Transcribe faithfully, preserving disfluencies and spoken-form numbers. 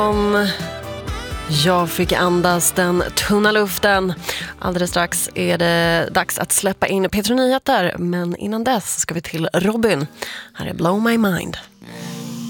Om jag fick andas den tunna luften. Alldeles strax är det dags att släppa in Petra Nyheter. Men innan dess ska vi till Robin. Här är Blow My Mind.